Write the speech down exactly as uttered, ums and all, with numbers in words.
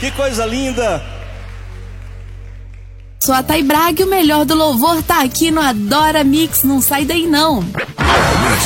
Que coisa linda. Sou a Thay Braga e o melhor do louvor tá aqui no Adora Mix. Não sai daí não.